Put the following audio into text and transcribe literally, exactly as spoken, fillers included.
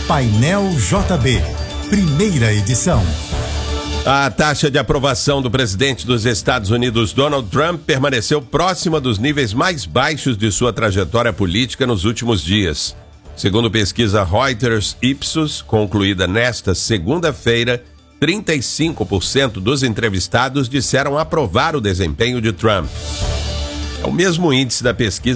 Painel J B, primeira edição. A taxa de aprovação do presidente dos Estados Unidos, Donald Trump, permaneceu próxima dos níveis mais baixos de sua trajetória política nos últimos dias. Segundo pesquisa Reuters Ipsos, concluída nesta segunda-feira, trinta e cinco por cento dos entrevistados disseram aprovar o desempenho de Trump. É o mesmo índice da pesquisa